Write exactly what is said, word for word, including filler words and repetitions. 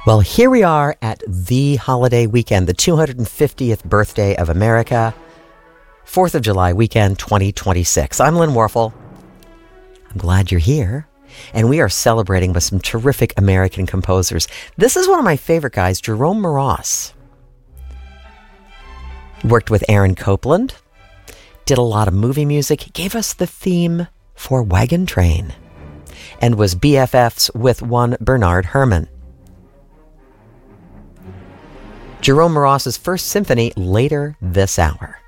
Well, here we are at the holiday weekend, the two hundred fiftieth birthday of America, fourth of July weekend twenty twenty-six. I'm Lynn Warfel. I'm glad you're here. And we are celebrating with some terrific American composers. This is one of my favorite guys, Jerome Moross. Worked with Aaron Copland, did a lot of movie music. He gave us the theme for Wagon Train and was B F Fs with one Bernard Herrmann. Jerome Moross's First Symphony later this hour.